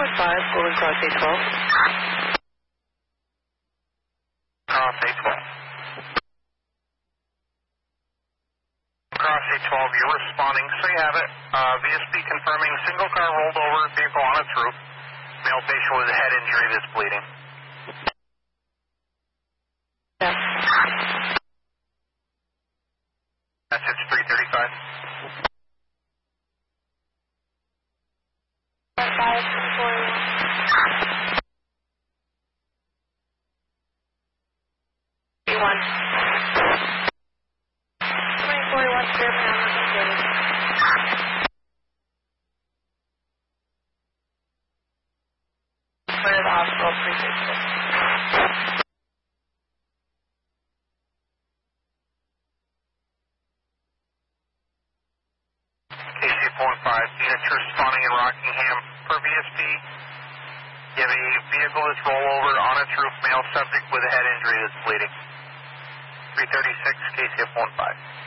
going across A12. Cross A12. Cross A12, you're responding, so you have it. VSP confirming single car rolled over, vehicle on its roof. Male patient with a head injury that's bleeding. Yeah. That's it, 335. KC-45, units responding in Rockingham for VSP. You have a vehicle that's rollover on its roof, male subject with a head injury that's bleeding. 336, KCF-15.